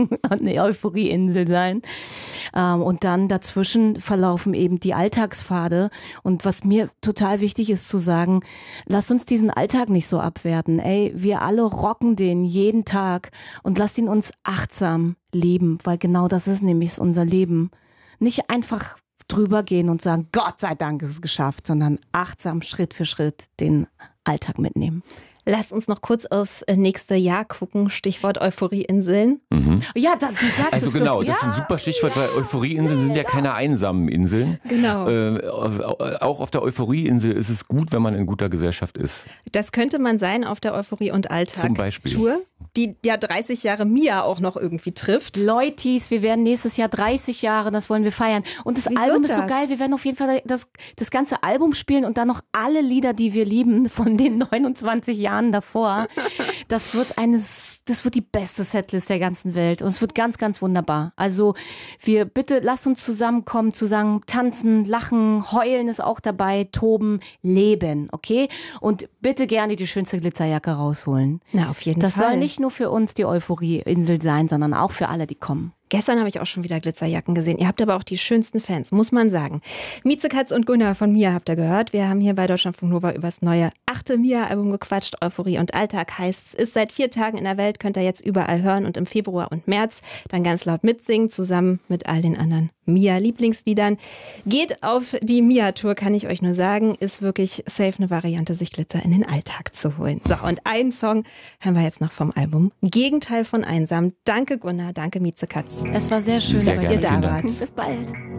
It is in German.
eine Euphorieinsel sein. Und dann dazwischen verlaufen eben die Alltagspfade. Und was mir total wichtig ist zu sagen, lasst uns diesen Alltag nicht so abwerten. Ey, wir alle rocken den jeden Tag und lasst ihn uns achtsam leben, weil genau das ist nämlich unser Leben. Nicht einfach drüber gehen und sagen, Gott sei Dank ist es geschafft, sondern achtsam Schritt für Schritt den Alltag mitnehmen. Lasst uns noch kurz aufs nächste Jahr gucken. Stichwort Euphorieinseln. Ja, du sagst Also es genau, wirklich. das ist ein super Stichwort, weil Euphorieinseln sind ja keine einsamen Inseln. Genau. Auch auf der Euphorieinsel ist es gut, wenn man in guter Gesellschaft ist. Das könnte man sein auf der Euphorie- und Zum Beispiel. Alltag-Tour, die ja 30 Jahre Mia auch noch irgendwie trifft. Leutis, wir werden nächstes Jahr 30 Jahre, das wollen wir feiern. Und das Wie Album wird ist so das? geil, wir werden auf jeden Fall das ganze Album spielen und dann noch alle Lieder, die wir lieben, von den 29 Jahren davor. Das wird die beste Setlist der ganzen Welt und es wird ganz, ganz wunderbar. Also bitte lasst uns zusammenkommen, zusammen tanzen, lachen, heulen ist auch dabei, toben, leben, okay? Und bitte gerne die schönste Glitzerjacke rausholen. Na, auf jeden Das Fall. soll nicht nur für uns die Euphorieinsel sein, sondern auch für alle, die kommen. Gestern habe ich auch schon wieder Glitzerjacken gesehen. Ihr habt aber auch die schönsten Fans, muss man sagen. Miezekatz und Gunnar von Mia habt ihr gehört. Wir haben hier bei Deutschlandfunk Nova über das neue 8. Mia-Album gequatscht. Euphorie und Alltag heißt's. Ist seit 4 Tagen in der Welt, könnt ihr jetzt überall hören und im Februar und März dann ganz laut mitsingen, zusammen mit all den anderen Mia-Lieblingsliedern. Geht auf die Mia-Tour, kann ich euch nur sagen. Ist wirklich safe eine Variante, sich Glitzer in den Alltag zu holen. So, und einen Song haben wir jetzt noch vom Album. Gegenteil von Einsam. Danke Gunnar, danke Miezekatz. Es war sehr schön, Sehr dass gerne, ihr da vielen wart. Dank. Bis bald.